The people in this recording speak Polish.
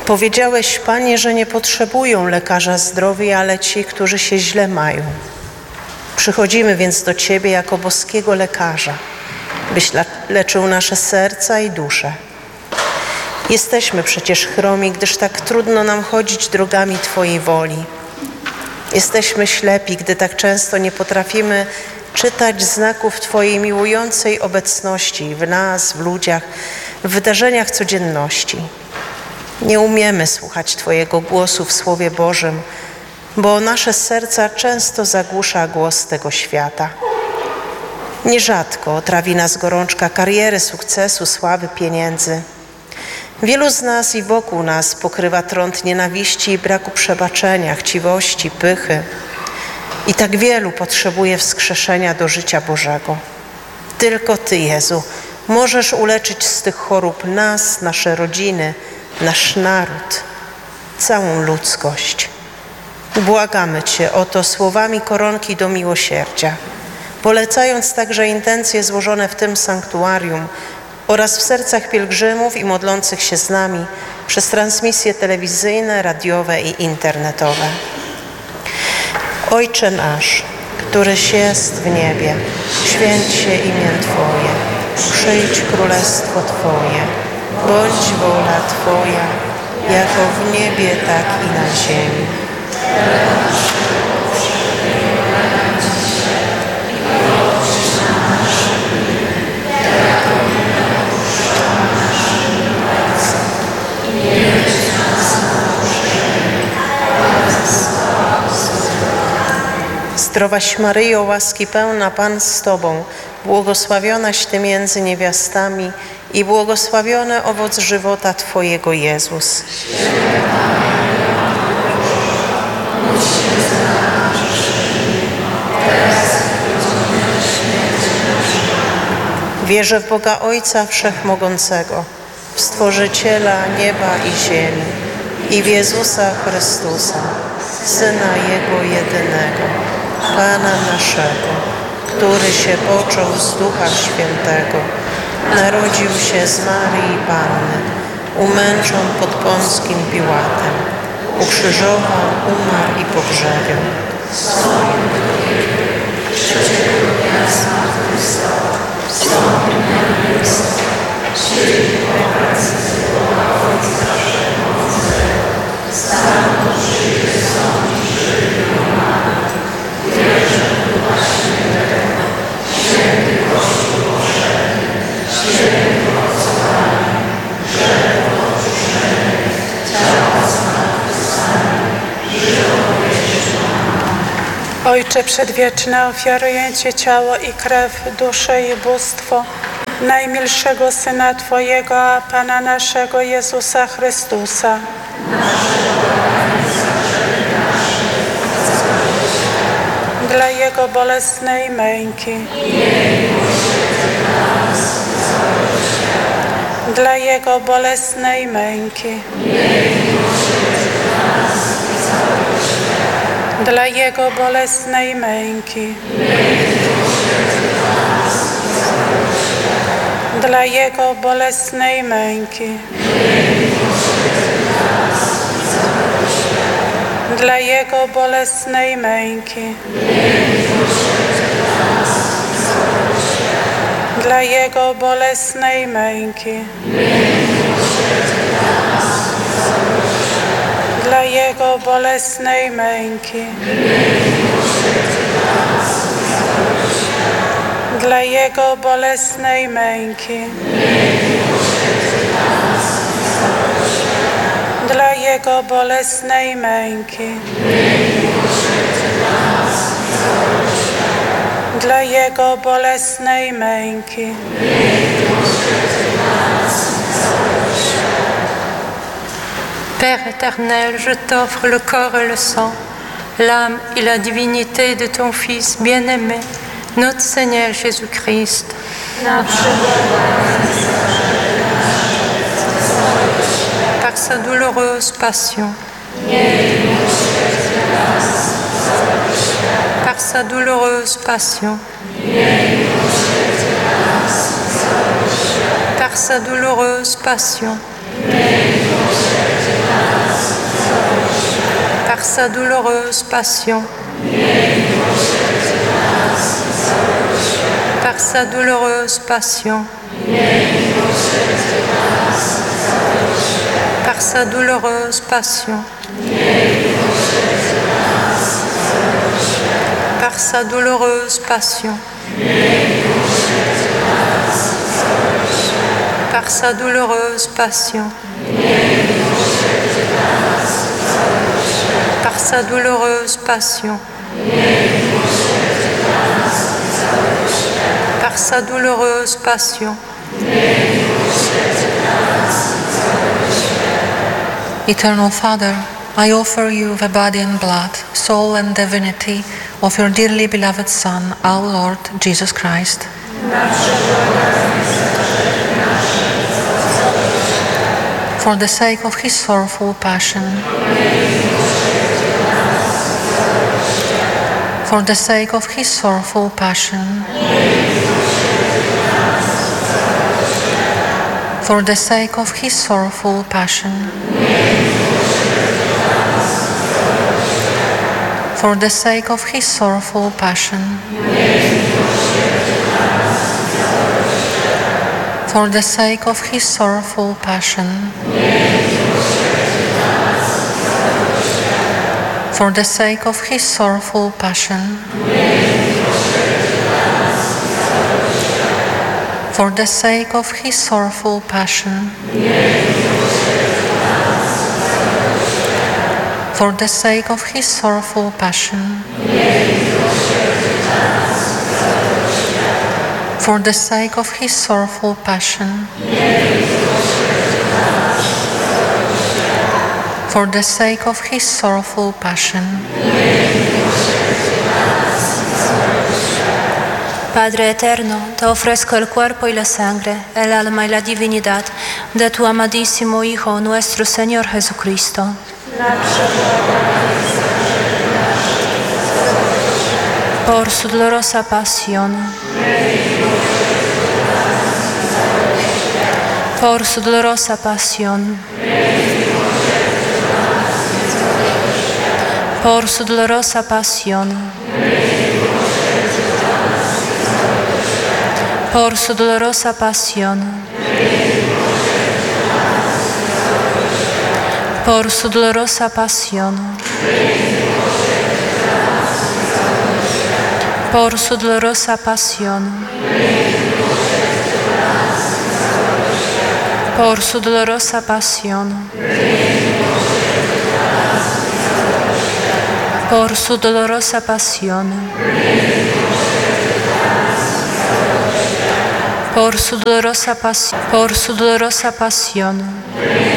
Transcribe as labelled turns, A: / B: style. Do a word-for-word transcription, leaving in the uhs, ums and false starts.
A: Powiedziałeś, Panie, że nie potrzebują lekarza zdrowi, ale ci, którzy się źle mają. Przychodzimy więc do Ciebie jako boskiego lekarza, byś leczył nasze serca i dusze. Jesteśmy przecież chromi, gdyż tak trudno nam chodzić drogami Twojej woli. Jesteśmy ślepi, gdy tak często nie potrafimy czytać znaków Twojej miłującej obecności w nas, w ludziach, w wydarzeniach codzienności. Nie umiemy słuchać Twojego głosu w Słowie Bożym, bo nasze serca często zagłusza głos tego świata. Nierzadko trawi nas gorączka kariery, sukcesu, sławy, pieniędzy. Wielu z nas i wokół nas pokrywa trąd nienawiści i braku przebaczenia, chciwości, pychy. I tak wielu potrzebuje wskrzeszenia do życia Bożego. Tylko Ty, Jezu, możesz uleczyć z tych chorób nas, nasze rodziny, nasz naród, całą ludzkość. Błagamy Cię o to słowami koronki do miłosierdzia, polecając także intencje złożone w tym sanktuarium oraz w sercach pielgrzymów i modlących się z nami przez transmisje telewizyjne, radiowe i internetowe. Ojcze nasz, któryś jest w niebie, święć się imię Twoje, przyjdź królestwo Twoje, bądź wola Twoja, jako w niebie, tak i na ziemi. Zdrowaś Maryjo, łaski pełna, Pan z Tobą, błogosławionaś Ty między niewiastami i błogosławiony owoc żywota Twojego, Jezus. Wierzę w Boga Ojca Wszechmogącego, w Stworzyciela nieba i ziemi i w Jezusa Chrystusa, Syna Jego jedynego, Pana naszego, który się począł z Ducha Świętego, narodził się z Maryi Panny, umęczon pod Pąckim Piłatem, ukrzyżowan, umarł i pogrzebion. Trzeciego dnia zmartwychwstał, wstąpił na niebiosa, siedzi po prawicy Boga Ojca Wszechmogącego, stanął, przyjdzie sądzić żywych i umarłych. Wierzę w Ducha Świętego, święty Kościół powszechny, świętym obcowanie, grzechów odpuszczenie, ciała zmartwychwstanie, żywot wieczny.
B: Ojcze Przedwieczny, ofiaruję Ci ciało i krew, duszę i bóstwo najmilszego Syna Twojego, a Pana naszego Jezusa Chrystusa. Dla Jego bolesnej męki, dla Jego bolesnej męki, dla Jego bolesnej męki, dla Jego bolesnej męki, dla Jego bolesnej męki, dla Jego bolesnej męki, dla Jego bolesnej męki, dla Jego bolesnej męki, dla Jego bolesnej męki, dla Jego bolesnej męki,
C: Père éternel, je t'offre le corps et le sang, l'âme et la divinité de ton Fils bien-aimé, notre Seigneur Jésus-Christ. Par sa douloureuse passion, par sa douloureuse passion, par sa douloureuse passion, par sa douloureuse passion, par sa douloureuse passion, par sa douloureuse passion, par sa douloureuse passion, par sa douloureuse passion, par sa douloureuse passion, par sa douloureuse passion.
D: Eternal Father, I offer you the body and blood, soul and divinity of your dearly beloved Son, our Lord Jesus Christ. For the sake of his sorrowful passion, for the sake of his sorrowful passion, for the sake of his sorrowful passion, for the sake of his sorrowful passion, for the sake of his sorrowful passion, for the sake of his sorrowful passion, for the sake of his sorrowful passion, for the sake of his sorrowful passion, for the sake of his sorrowful passion, for the sake of his sorrowful passion.
E: Padre eterno, te ofrezco el cuerpo y la sangre, el alma y la divinidad de tu amadísimo Hijo, nuestro Señor Jesucristo. Por su dolorosa pasión, por su dolorosa pasión, por su dolorosa pasión, por su dolorosa pasión, por su dolorosa pasión, por su dolorosa pasión, por su dolorosa pasión, por su dolorosa pasión, por su dolorosa pasión, por su dolorosa pasión,